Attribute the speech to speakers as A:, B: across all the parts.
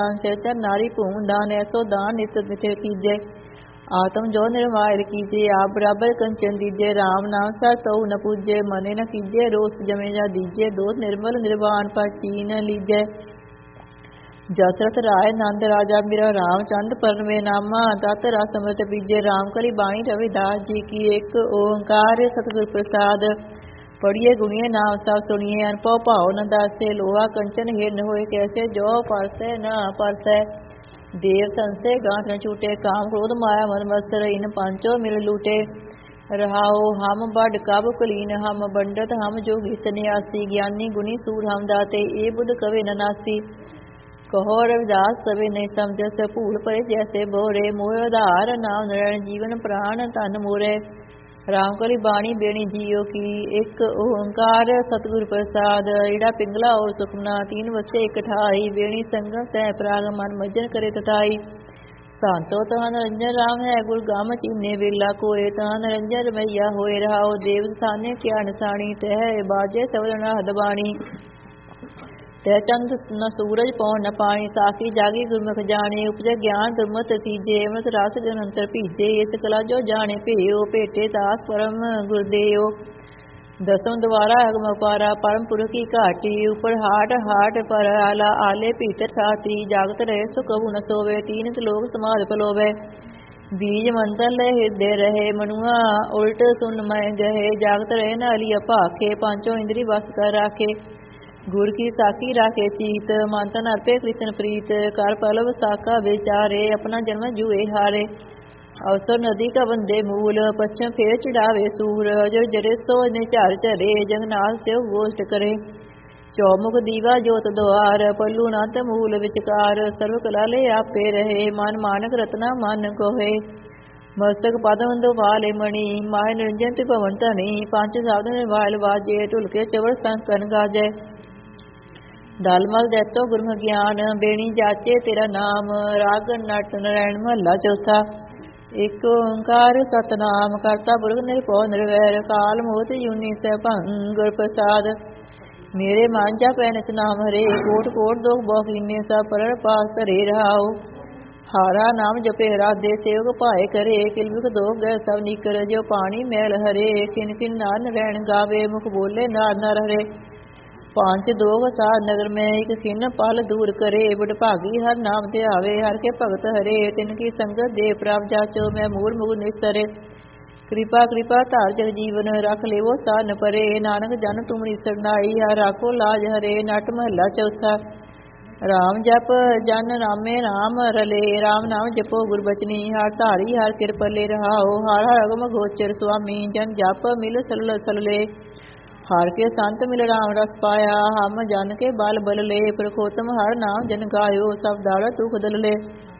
A: चर नारी भून दान ऐसो दान नित मिथे कीजे। आत्म जो निर्वायर कीजे आप बराबर कंचन दीजे। राम नाम सर तो न पूजे मने न कीजे रोस जमे जा दीजे। दोष निर्मल निर्वाण पर चीन लीजे। जसरथ राय नंद राजा मेरा रामचंद्र परमे नामा तत रस अमृत पीजे। राम कली बाणी रविदास जी की एक ओंकार सतगुर प्रसाद। पढ़िए गुणिए नाम सब सुनिए अनपव भाव न दासे। लोहा कंचन हिरन होए कैसे जो परसै न परसै। देव संसे गांठ न छूटे काम क्रोध माया मन मत्सर। इन पांचों मिल लूटे रहाओ हम बड कब कुलीन। हम बंडत हम जोगी सन्यासी। ज्ञानी गुणी सूर हम दाते ए बुध कवे न नासी। कहो रविदास तवे नहीं समझस भूल परे जैसे बोरे। मोह आधार नाम नारायण जीवन प्राण धन मोरे। राम कली बाणी बेणी जियो की एक ओंकार सतगुर प्रसाद। ईड़ा पिंगला और सुखना तीन वसे एक ठाई। बेणी संगम तय प्राग मन मज्जन करे तथाई। सांतो तहान रंजन राम है गुर गाम चीने वेला कोय। तहान रंजन रमैया होए रहाओ देव स्थाने क्या निशानी। तह बाजे सवरण हदबाणी तह चंद न सूरज पौन न पानी। साखी जागी गुरमुख जाने उपजे ज्ञान दुर्मत सीजे। अमृत रास अंतर भीजे इस कला जो जाने भेयो। भेटे दास परम गुरदेव दसम द्वारा अगम पारा। परम पुरख की घाटी ऊपर हाट हाट पर आला। आले भीतर खाती जागत रहे सो कबू न सोवे। तीन लोग समाध पलोवे बीज मंत्र ले हृदय रहे। मनुआ उल्ट सुन मैं गहे जागत रहे न अलिया भाखे। पांचों इंद्री बस कर राखे गुर की साखी राखे चीत। मानतन अर्पे कृष्ण प्रीत कर पलव साका बेचारे। अपना जन्म जुए हारे अवसर नदी का बंदे मूल। पश्चिम फेर चढ़ावे सूर अजर जरे सो ने चार चरे। जगन्नाथ से गोष्ठ करे चौमुख दीवा जोत द्वार। पल्लू नाथ मूल विचकार सर्व कला ले आपे रहे। मन मानक रत्ना मन कोहे मस्तक पदम दो पाले मणि। माय निरंजन त्रिभवन धनी पांच साधन निर्वाल बाजे। ढुलके चवड़ संकन गाजे दलमल दैतो गुरमुख ज्ञान। बेणी जाचे तेरा नाम राग नट नारायण महला चौथा। एक ओंकार सतनाम करता पुरख निरभौ निर्वैर। काल मोत यूनि सैभं गुर प्रसाद। मेरे मन जा पैनत नाम हरे कोट कोट दोख बौखीने। सब परर पास धरे रहाओ हारा नाम जपे राधे। सेवक पाए करे किलबिख दोख गए सब निकर। जो पानी मैल हरे किन किन नार नारायण गावे। मुख बोले नार नार हरे पांच दोग साध नगर में एक खिन पल दूर करे। बड़ भागी हर नाम ते आवे हर के भगत हरे। तिनकी संगत दे प्राप जाचो मैं मूल मुग निस्तरे। कृपा कृपा धार जग जीवन रख लेवो स्थान परे। नानक जन तुमरी सरनाई हर राखो लाज हरे। नट महला चौथा। राम जप जन नामे राम रले। राम नाम जपो गुरबचनी हर धारी हर कृपले रहाओ। हर हर अगम गोचर स्वामी जन जप मिल सल सलले। हर के संत मिल राम रस पाया हम जन के बल बल ले। प्रखोतम हर नाम जन गायो सब दाड़ा दुख दल ले।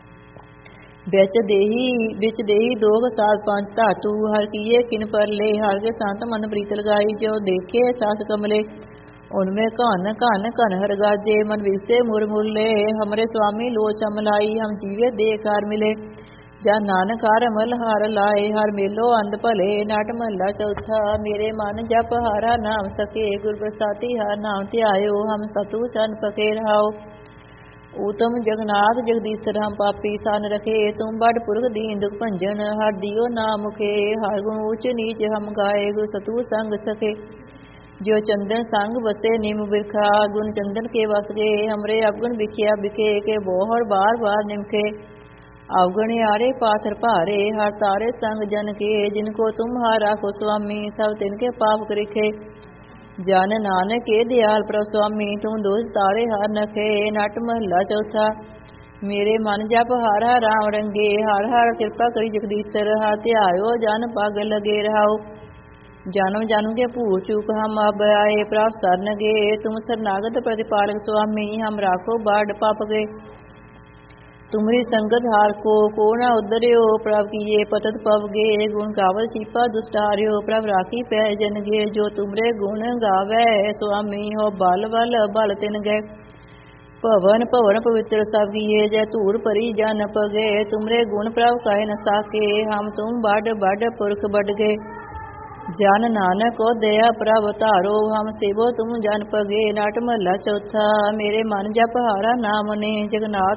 A: बिच देही दोग सात पांच धातु हर किए किन पर ले। हर के संत मन प्रीत लगाई जो देखे सास कमले। उनमें घन घन घन हर गाजे मन विसे मुर मुरले। हमरे स्वामी लोच अमलाई हम जीवे देकार मिले। जा नानक हर अमल हार लाए हर मेलो अंध भले। नट महला चौथा। मेरे मन जप हारा नाम सके गुर प्रसादी हर नाम ध्यायो। हम सतु चन पके रहाओ उत्तम जगन्नाथ जगदीश्वर हम पापी सन रखे। तुम बड़ पुरख दीन दुख भंजन हर दियो नाम मुखे। हर गुण ऊच नीच हम गाए गुर सतु संग सके। जो चंदन संग बसे निम बिरखा गुण चंदन के वस गए। हमरे अवगुण बिखिया बिखे के बोहर बार बार निमखे। अवगुण आरे पाथर भारे हर तारे संग जन के। जिनको तुम हार राखो स्वामी सब तिनके पाप करिखे। जन नानक के दयाल प्रभु स्वामी तुम दोष तारे हर नखे। नट महला चौथा। मेरे मन जप हर हर राम रंगे हर हर कृपा करी जगदीश्वर। हर ध्यायो जन पग लगे रहाओ। जन्म जन्म के भूल चूक हम अब आए प्रभ सरन गए। तुम शरनागत प्रतिपालक स्वामी हम राखो बाढ़ पाप गए। तुमरी संगत हार को न उद्धर्यो। प्रभ किए पतत पव गे गुण गावल छिपा दुष्टार्यो। प्रभ राखी पै जन गे जो तुमरे गुण गावे। स्वामी हो बल बल बल तिन गए। भवन भवन पवित्र सब किए जय धूड़ परी जन पगे। तुमरे गुण प्रभ कहे न साके हम तुम बड़ बड़ पुरख बढ़ गए। जन नानक को दया प्रभ तारो हम सेवो तुम जन पगे। नट महला चौथा। मेरे मन जप हारा नाम ने जगन्नाथ